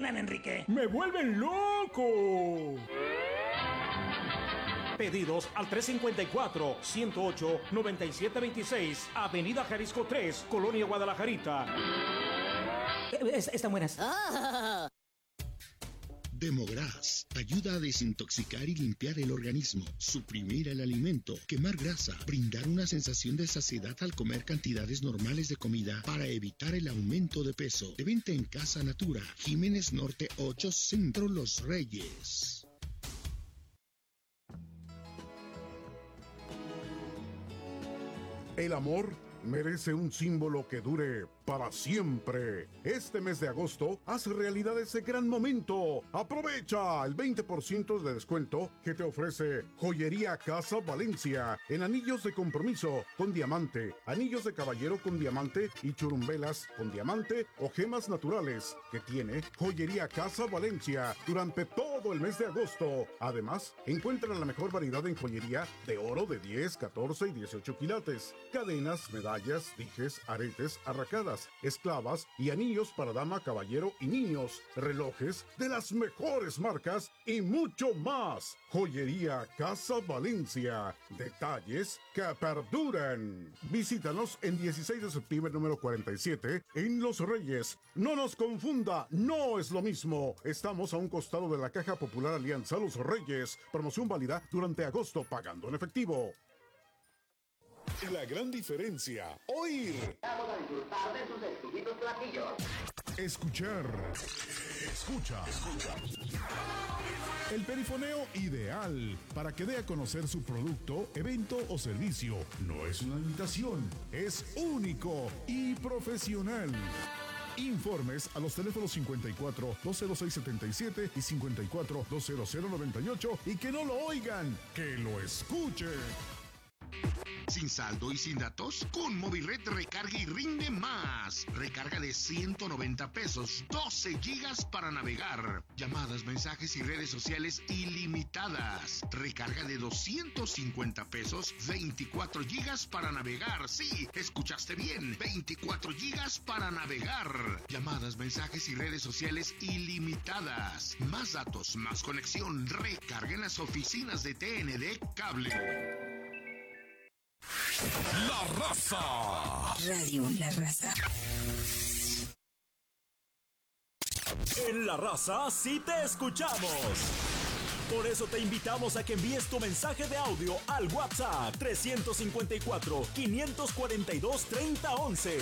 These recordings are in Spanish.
emocionan, Enrique. ¡Me vuelven loco! Pedidos al 354-108-9726, Avenida Jalisco 3, Colonia Guadalajarita. Están buenas. Demogras ayuda a desintoxicar y limpiar el organismo, suprimir el alimento, quemar grasa, brindar una sensación de saciedad al comer cantidades normales de comida para evitar el aumento de peso. De venta en Casa Natura, Jiménez Norte 8, Centro Los Reyes. El amor merece un símbolo que dure para siempre. Este mes de agosto, haz realidad ese gran momento. Aprovecha el 20% de descuento que te ofrece Joyería Casa Valencia en anillos de compromiso con diamante, anillos de caballero con diamante y churumbelas con diamante o gemas naturales que tiene Joyería Casa Valencia durante todo el mes de agosto. Además, encuentran la mejor variedad en joyería de oro de 10, 14 y 18 quilates, cadenas, medallas, dijes, aretes, arracadas, esclavas y anillos para dama, caballero y niños, relojes de las mejores marcas y mucho más. Joyería Casa Valencia, detalles que perduran. Visítanos en 16 de septiembre número 47 en Los Reyes. No nos confunda, no es lo mismo. Estamos a un costado de la Caja Popular Alianza Los Reyes. Promoción válida durante agosto pagando en efectivo. La gran diferencia, oír. Vamos a disfrutar de sus exquisitos platillos. Escuchar. Escucha. El perifoneo ideal para que dé a conocer su producto, evento o servicio. No es una imitación, es único y profesional. Informes a los teléfonos 54-206-77 y 54-200-98 y que no lo oigan, que lo escuchen. ¿Sin saldo y sin datos? Con Movired recarga y rinde más. Recarga de 190 pesos, 12 gigas para navegar. Llamadas, mensajes y redes sociales ilimitadas. Recarga de 250 pesos, 24 gigas para navegar. Sí, escuchaste bien, 24 gigas para navegar. Llamadas, mensajes y redes sociales ilimitadas. Más datos, más conexión. Recarga en las oficinas de TND Cable. La Raza. Radio La Raza. En La Raza sí te escuchamos. Por eso te invitamos a que envíes tu mensaje de audio al WhatsApp 354-542-3011.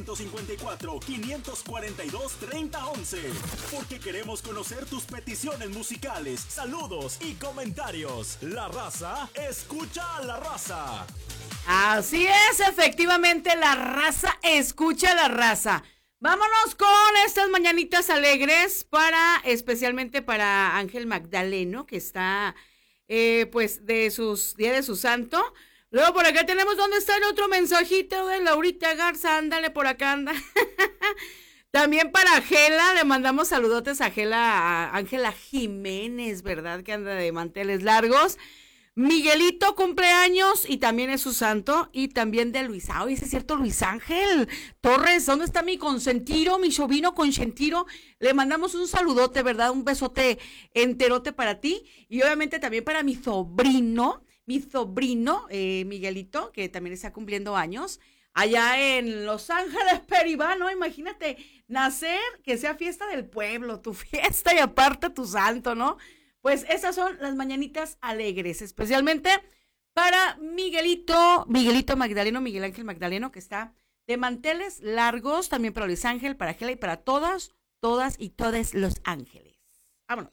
354-542-3011. Porque queremos conocer tus peticiones musicales, saludos y comentarios. La Raza, escucha a La Raza. Así es, efectivamente, La Raza escucha a La Raza. Vámonos con estas mañanitas alegres especialmente para Ángel Magdaleno, que está, pues, de día de su santo. Luego por acá tenemos, ¿dónde está el otro mensajito de Laurita Garza? Ándale, por acá anda. También para Gela, le mandamos saludotes a Gela, a Ángela Jiménez, ¿verdad? Que anda de manteles largos. Miguelito cumpleaños y también es su santo, y también de Luis, oye, es cierto, Luis Ángel Torres, ¿dónde está mi consentiro, mi sobrino consentiro? Le mandamos un saludote, ¿verdad? Un besote enterote para ti, y obviamente también para mi sobrino, Miguelito, que también está cumpliendo años, allá en Los Ángeles, Peribano, imagínate, nacer, que sea fiesta del pueblo, tu fiesta y aparte tu santo, ¿no? Pues esas son las mañanitas alegres, especialmente para Miguelito Magdaleno, Miguel Ángel Magdaleno, que está de manteles largos, también para Luis Ángel, para Gela y para todas y todos los ángeles.